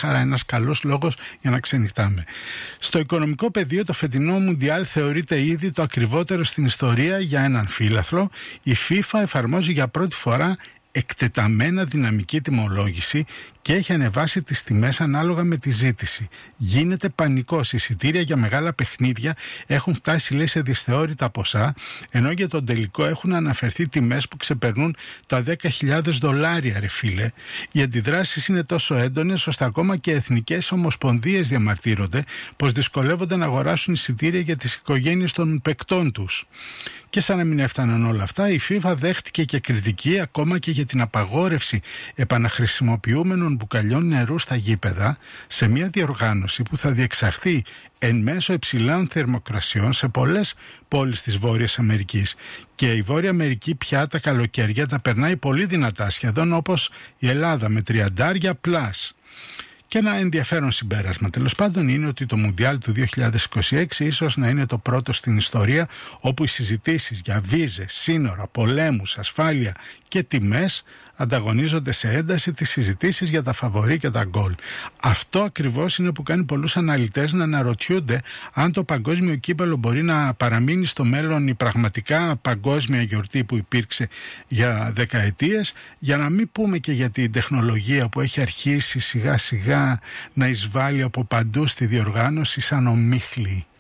χαρά, ένας καλός λόγος για να ξενυχτάμε. Στο οικονομικό πεδίο, το φετινό Μουντιάλ θεωρείται ήδη το ακριβότερο στην ιστορία για έναν φύλαθλο. Η FIFA εφαρμόζει για πρώτη φορά εκτεταμένα δυναμική τιμολόγηση και έχει ανεβάσει τις τιμές ανάλογα με τη ζήτηση. Γίνεται πανικός. Εισιτήρια για μεγάλα παιχνίδια έχουν φτάσει, λέει, σε δυσθεώρητα ποσά, ενώ για τον τελικό έχουν αναφερθεί τιμές που ξεπερνούν τα $10.000, ρε φίλε. Οι αντιδράσεις είναι τόσο έντονες, ώστε ακόμα και εθνικές ομοσπονδίες διαμαρτύρονται πως δυσκολεύονται να αγοράσουν εισιτήρια για τις οικογένειες των παικτών τους. Και σαν να μην έφταναν όλα αυτά, η FIFA δέχτηκε και κριτική ακόμα και για την απαγόρευση επαναχρησιμοποιούμενων μπουκαλιών νερού στα γήπεδα, σε μια διοργάνωση που θα διεξαχθεί εν μέσω υψηλών θερμοκρασιών σε πολλές πόλεις της Βόρειας Αμερικής. Και η Βόρεια Αμερική πια τα καλοκαίρια τα περνάει πολύ δυνατά, σχεδόν όπως η Ελλάδα, με 30 πλάς. Και ένα ενδιαφέρον συμπέρασμα, τέλος πάντων, είναι ότι το Μουντιάλ του 2026 ίσως να είναι το πρώτο στην ιστορία όπου οι συζητήσεις για βίζες, σύνορα, πολέμους, ασφάλεια και τιμές ανταγωνίζονται σε ένταση τις συζητήσεις για τα φαβορί και τα γκολ. Αυτό ακριβώς είναι που κάνει πολλούς αναλυτές να αναρωτιούνται αν το παγκόσμιο κύπελλο μπορεί να παραμείνει στο μέλλον η πραγματικά παγκόσμια γιορτή που υπήρξε για δεκαετίες, για να μην πούμε και για την τεχνολογία που έχει αρχίσει σιγά σιγά να εισβάλλει από παντού στη διοργάνωση σαν ομίχλη.